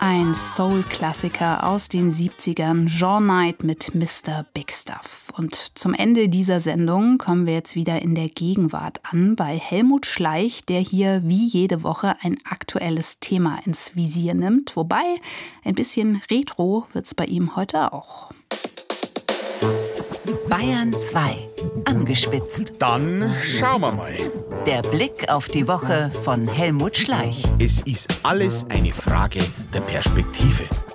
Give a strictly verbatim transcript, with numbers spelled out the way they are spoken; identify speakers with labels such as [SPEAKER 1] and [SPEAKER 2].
[SPEAKER 1] Ein Soul-Klassiker aus den siebzigern, Jean Knight mit Mister Big Stuff. Und zum Ende dieser Sendung kommen wir jetzt wieder in der Gegenwart an, bei Helmut Schleich, der hier wie jede Woche ein aktuelles Thema ins Visier nimmt. Wobei, ein bisschen Retro wird's bei ihm heute auch.
[SPEAKER 2] Bayern zwei. Angespitzt.
[SPEAKER 3] Dann schauen wir mal.
[SPEAKER 2] Der Blick auf die Woche von Helmut Schleich.
[SPEAKER 3] Es ist alles eine Frage der Perspektive.